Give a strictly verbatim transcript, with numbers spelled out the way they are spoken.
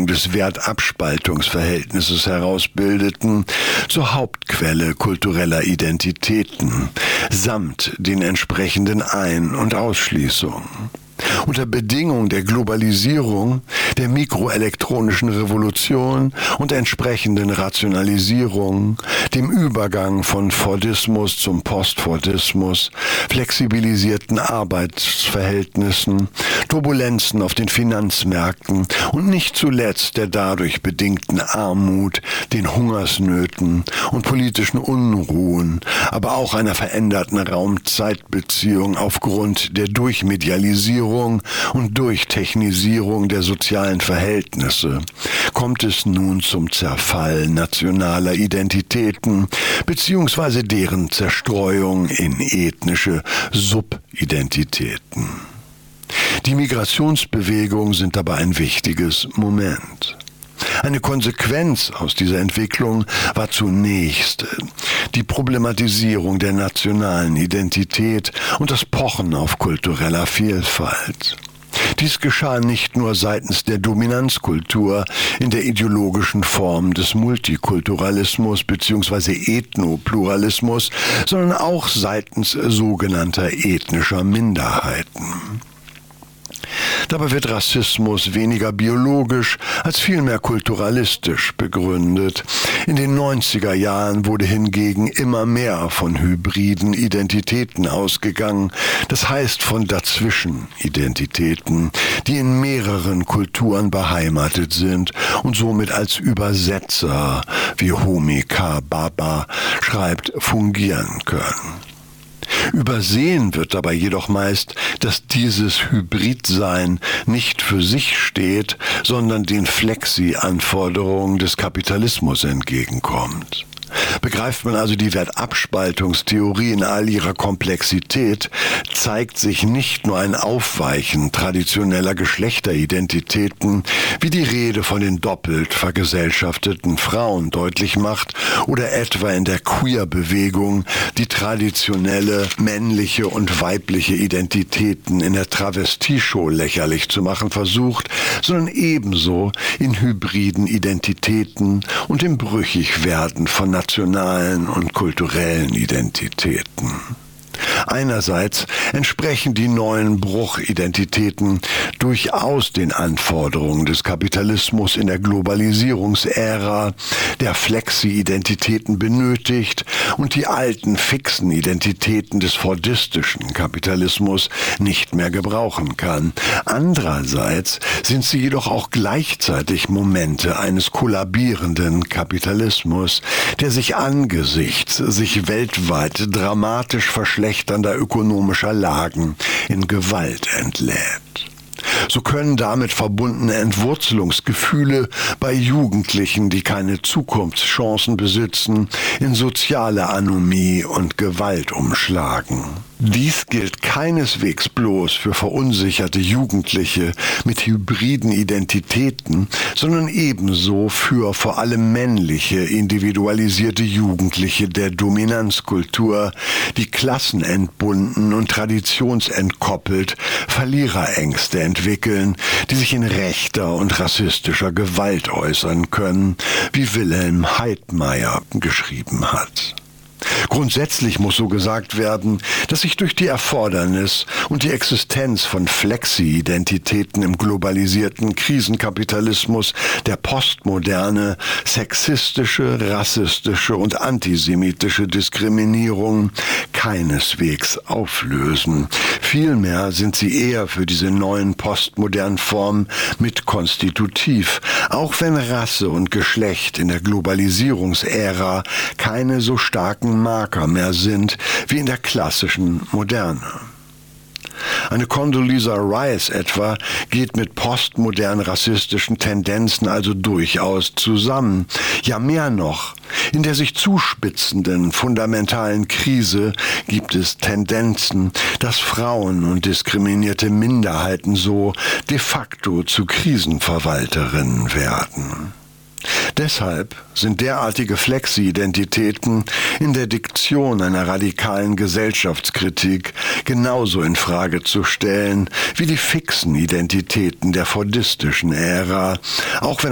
Bewegung des Wertabspaltungsverhältnisses herausbildeten, zur Hauptquelle kultureller Identitäten, samt den entsprechenden Ein- und Ausschließungen. Unter Bedingung der Globalisierung, der mikroelektronischen Revolution und entsprechenden Rationalisierung, dem Übergang von Fordismus zum Postfordismus, flexibilisierten Arbeitsverhältnissen, Turbulenzen auf den Finanzmärkten und nicht zuletzt der dadurch bedingten Armut, den Hungersnöten und politischen Unruhen, aber auch einer veränderten Raum-Zeit-Beziehung aufgrund der Durchmedialisierung und Durchtechnisierung der sozialen Verhältnisse kommt es nun zum Zerfall nationaler Identitäten bzw. deren Zerstreuung in ethnische Subidentitäten. Die Migrationsbewegungen sind dabei ein wichtiges Moment. Eine Konsequenz aus dieser Entwicklung war zunächst die Problematisierung der nationalen Identität und das Pochen auf kultureller Vielfalt. Dies geschah nicht nur seitens der Dominanzkultur in der ideologischen Form des Multikulturalismus bzw. Ethnopluralismus, sondern auch seitens sogenannter ethnischer Minderheiten. Dabei wird Rassismus weniger biologisch als vielmehr kulturalistisch begründet. In den neunziger Jahren wurde hingegen immer mehr von hybriden Identitäten ausgegangen, das heißt von Dazwischenidentitäten, die in mehreren Kulturen beheimatet sind und somit als Übersetzer, wie Homi K. Bhabha schreibt, fungieren können. Übersehen wird dabei jedoch meist, dass dieses Hybridsein nicht für sich steht, sondern den Flexi-Anforderungen des Kapitalismus entgegenkommt. Begreift man also die Wertabspaltungstheorie in all ihrer Komplexität, zeigt sich nicht nur ein Aufweichen traditioneller Geschlechteridentitäten, wie die Rede von den doppelt vergesellschafteten Frauen deutlich macht, oder etwa in der Queer-Bewegung die traditionelle männliche und weibliche Identitäten in der Travestie-Show lächerlich zu machen versucht, sondern ebenso in hybriden Identitäten und im Brüchigwerden von nationalen und kulturellen Identitäten. Einerseits entsprechen die neuen Bruchidentitäten durchaus den Anforderungen des Kapitalismus in der Globalisierungsära, der Flexi-Identitäten benötigt und die alten fixen Identitäten des fordistischen Kapitalismus nicht mehr gebrauchen kann. Andererseits sind sie jedoch auch gleichzeitig Momente eines kollabierenden Kapitalismus, der sich angesichts sich weltweit dramatisch verschlechtert schlechtender ökonomischer Lagen in Gewalt entlädt. So können damit verbundene Entwurzelungsgefühle bei Jugendlichen, die keine Zukunftschancen besitzen, in soziale Anomie und Gewalt umschlagen. Dies gilt keineswegs bloß für verunsicherte Jugendliche mit hybriden Identitäten, sondern ebenso für vor allem männliche, individualisierte Jugendliche der Dominanzkultur, die klassenentbunden und traditionsentkoppelt Verliererängste entwickeln, die sich in rechter und rassistischer Gewalt äußern können, wie Wilhelm Heidmeier geschrieben hat. Grundsätzlich muss so gesagt werden, dass sich durch die Erfordernis und die Existenz von Flexi-Identitäten im globalisierten Krisenkapitalismus der Postmoderne sexistische, rassistische und antisemitische Diskriminierung keineswegs auflösen. Vielmehr sind sie eher für diese neuen postmodernen Formen mit konstitutiv, auch wenn Rasse und Geschlecht in der Globalisierungsära keine so starken Marker mehr sind wie in der klassischen Moderne. Eine Condoleezza Rice etwa geht mit postmodern rassistischen Tendenzen also durchaus zusammen. Ja, mehr noch, in der sich zuspitzenden fundamentalen Krise gibt es Tendenzen, dass Frauen und diskriminierte Minderheiten so de facto zu Krisenverwalterinnen werden. Deshalb sind derartige Flexi-Identitäten in der Diktion einer radikalen Gesellschaftskritik genauso in Frage zu stellen wie die fixen Identitäten der fordistischen Ära, auch wenn